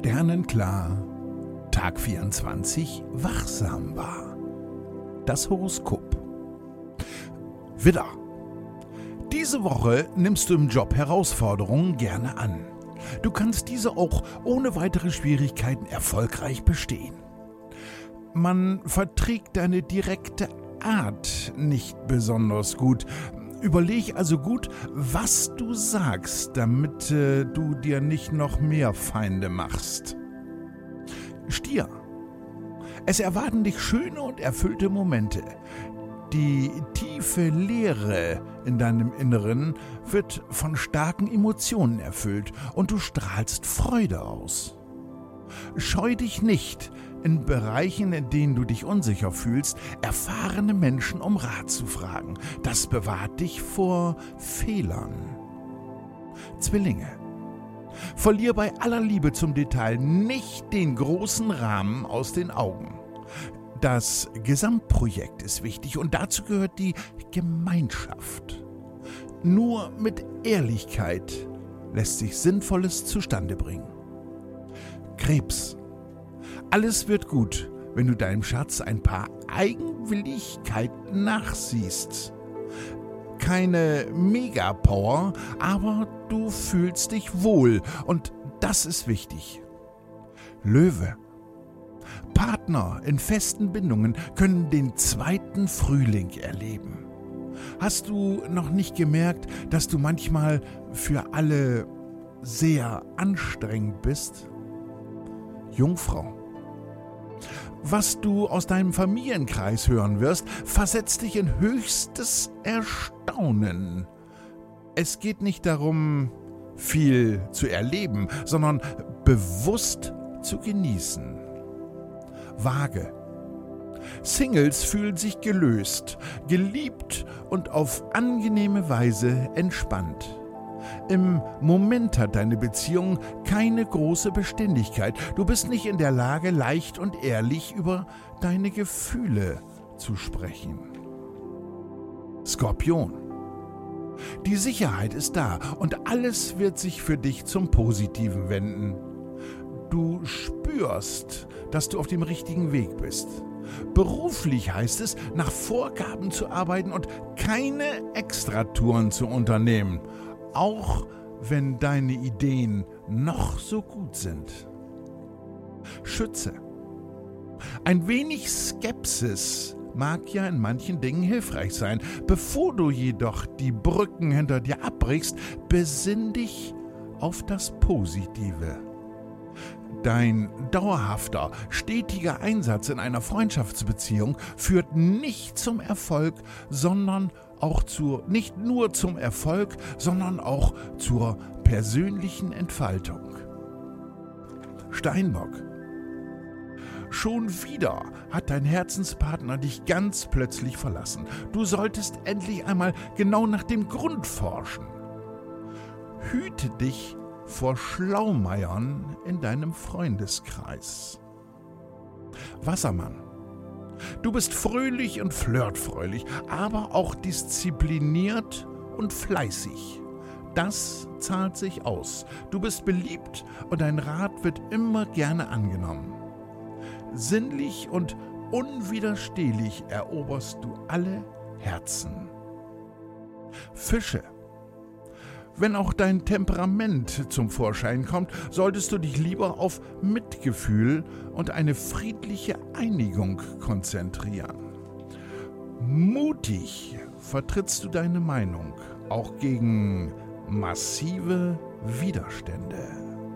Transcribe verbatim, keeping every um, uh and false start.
sternenklar, Tag vierundzwanzig wachsam war. Das Horoskop. Widder. Diese Woche nimmst du im Job Herausforderungen gerne an. Du kannst diese auch ohne weitere Schwierigkeiten erfolgreich bestehen. Man verträgt deine direkte Art nicht besonders gut. Überleg also gut, was du sagst, damit äh, du dir nicht noch mehr Feinde machst. Stier. Es erwarten dich schöne und erfüllte Momente. Die tiefe Leere in deinem Inneren wird von starken Emotionen erfüllt und du strahlst Freude aus. Scheu dich nicht, in Bereichen, in denen du dich unsicher fühlst, erfahrene Menschen um Rat zu fragen. Das bewahrt dich vor Fehlern. Zwillinge. Verlier bei aller Liebe zum Detail nicht den großen Rahmen aus den Augen. Das Gesamtprojekt ist wichtig und dazu gehört die Gemeinschaft. Nur mit Ehrlichkeit lässt sich Sinnvolles zustande bringen. Krebs. Alles wird gut, wenn du deinem Schatz ein paar Eigenwilligkeiten nachsiehst. Keine Megapower, aber du fühlst dich wohl und das ist wichtig. Löwe. Partner in festen Bindungen können den zweiten Frühling erleben. Hast du noch nicht gemerkt, dass du manchmal für alle sehr anstrengend bist? Jungfrau. Was du aus deinem Familienkreis hören wirst, versetzt dich in höchstes Erstaunen. Es geht nicht darum, viel zu erleben, sondern bewusst zu genießen. Waage. Singles fühlen sich gelöst, geliebt und auf angenehme Weise entspannt. Im Moment hat deine Beziehung keine große Beständigkeit. Du bist nicht in der Lage, leicht und ehrlich über deine Gefühle zu sprechen. Skorpion. Die Sicherheit ist da und alles wird sich für dich zum Positiven wenden. Du spürst, dass du auf dem richtigen Weg bist. Beruflich heißt es, nach Vorgaben zu arbeiten und keine Extratouren zu unternehmen, auch wenn deine Ideen noch so gut sind. Schütze. Ein wenig Skepsis mag ja in manchen Dingen hilfreich sein. Bevor du jedoch die Brücken hinter dir abbrichst, besinn dich auf das Positive. Dein dauerhafter, stetiger Einsatz in einer Freundschaftsbeziehung führt nicht zum Erfolg, sondern auch zur, nicht nur zum Erfolg, sondern auch zur persönlichen Entfaltung. Steinbock. Schon wieder hat dein Herzenspartner dich ganz plötzlich verlassen. Du solltest endlich einmal genau nach dem Grund forschen. Hüte dich vor Schlaumeiern in deinem Freundeskreis. Wassermann. Du bist fröhlich und flirtfreudig, aber auch diszipliniert und fleißig. Das zahlt sich aus. Du bist beliebt und dein Rat wird immer gerne angenommen. Sinnlich und unwiderstehlich eroberst du alle Herzen. Fische. Wenn auch dein Temperament zum Vorschein kommt, solltest du dich lieber auf Mitgefühl und eine friedliche Einigung konzentrieren. Mutig vertrittst du deine Meinung, auch gegen massive Widerstände.